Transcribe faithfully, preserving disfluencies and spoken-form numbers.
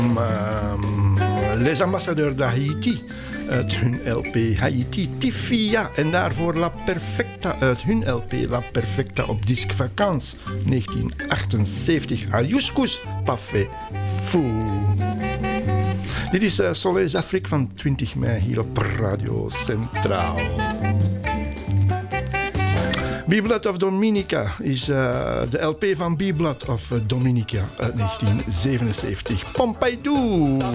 um, Les Ambassadeurs d'Haïti uit hun L P Haïti Tifia. En daarvoor La Perfecta uit hun L P La Perfecta op disc Vacances negentien achtenzeventig. Ayuskus Parfait Fou. Dit is uh, Soleil Afrique van twintig mei hier op Radio Centraal. B-Blood of Dominica is uh, de L P van B-Blood of Dominica uit negentien zevenenzeventig. Pompidou!